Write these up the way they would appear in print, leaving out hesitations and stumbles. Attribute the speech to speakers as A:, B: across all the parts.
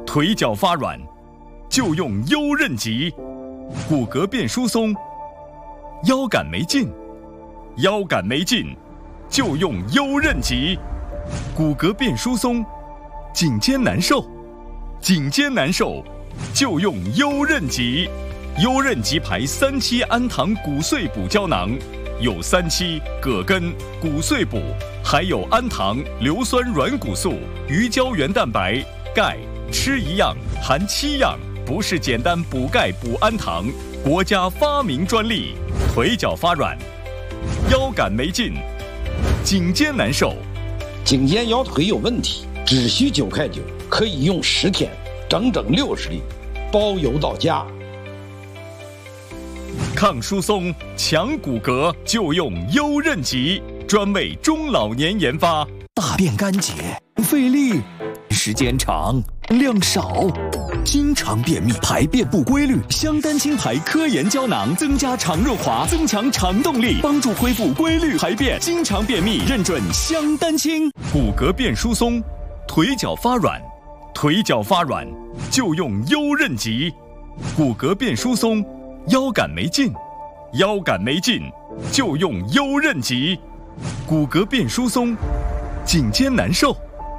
A: 腿脚发软就用优韧极，骨骼变疏松；腰杆没劲就用优韧极，骨骼变疏松；颈肩难受就用优韧极。优韧极牌3期氨糖骨碎补胶囊，有3期葛根、骨碎补，还有氨糖、硫酸软骨素、鱼胶原蛋白、钙，吃一样含7样，不是简单补钙补氨糖，国家发明专利。腿脚发软，腰杆没劲，颈肩难受，
B: 颈肩腰腿有问题，只需9块9，可以用10天，整整60粒，包邮到家。
A: 抗疏松、强骨骼就用优韧极，专为中老年研发。
C: 大便干结、费力、时间长、量少，经常便秘、排便不规律，香丹青牌科研胶囊增加肠润滑，增强肠动力，帮助恢复规律排便。经常便秘认准香丹青。
A: 骨骼变疏松，腿脚发软就用优韧极，骨骼变疏松。腰杆没劲就用优韧极，骨骼变疏松；颈肩难受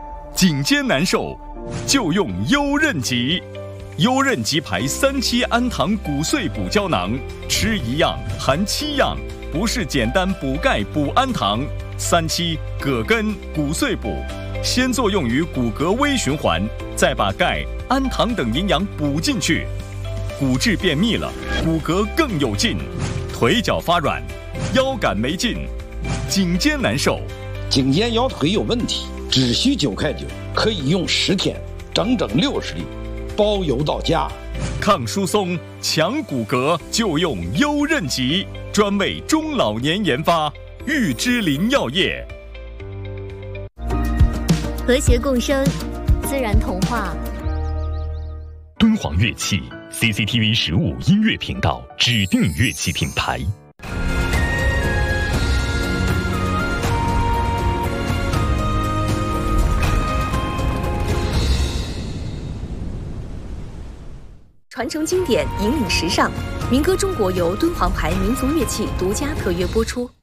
A: 就用优韧极。优韧极牌3期氨糖骨碎补胶囊，吃一样含7样，不是简单补钙补氨糖。3期葛根、骨碎补，先作用于骨骼微循环，再把钙、氨糖等营养补进去。骨质便秘了，骨骼更有劲；腿脚发软，腰杆没劲，颈肩难受，
B: 颈肩腰腿有问题，只需9块9，可以用10天，整整60粒，包邮到家。
A: 抗疏松、强骨骼就用优韧极，专为中老年研发。玉芝林药业。
D: 和谐共生，自然童话。
E: 敦煌乐器 CCTV 15音乐频道指定乐器品牌。
F: 传承经典，引领时尚，民歌中国由敦煌牌民族乐器独家特约播出。